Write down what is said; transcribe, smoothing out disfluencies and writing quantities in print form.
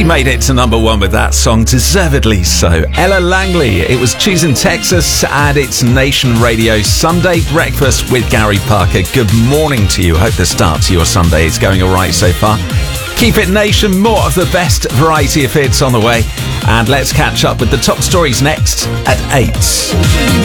She made it to number one with that song, deservedly so. Ella Langley, it was Choosing Texas, and it's Nation Radio Sunday Breakfast with Gary Parker. Good morning to you. Hope the start to your Sunday is going all right so far. Keep it Nation, more of the best variety of hits on the way. And let's catch up with the top stories next at 8.